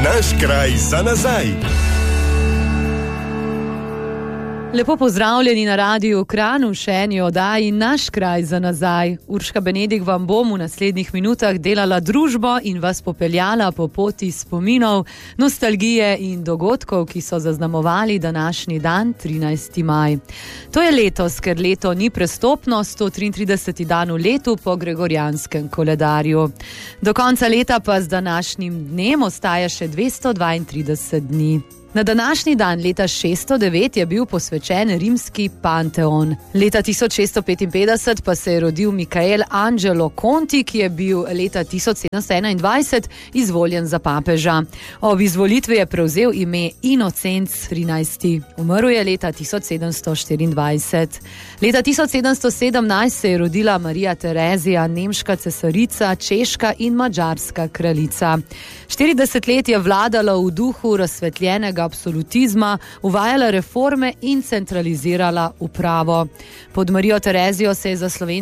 Naš kraj za nazaj. Lepo pozdravljeni na Radiu Kranj v še eni oddaji Naš kraj za nazaj. Urška Benedik vam bom v naslednjih minutah delala družbo in vas popeljala po poti spominov, nostalgije in dogodkov, ki so zaznamovali današnji dan, 13. maj. To je letos, ker leto ni prestopno, 133. dan v letu po gregorjanskem koledarju. Do konca leta pa z današnjim dnem ostaja še 232 dni. Na današnji dan leta 609 je bil posvečen rimski Panteon. Leta 1655 pa se je rodil Michael Angelo Conti, ki je bil leta 1721 izvoljen za papeža. Ob izvolitvi je prevzel ime Inocenc 13. Umrl je leta 1724. Leta 1717 se je rodila Marija Terezija, nemška cesarica, češka in madžarska kraljica. 40 let je vladala v duhu razsvetljenega absolutizma, uvajala reforme in centralizirala upravo. Pod Marijo Terezijo se je za Slovenijo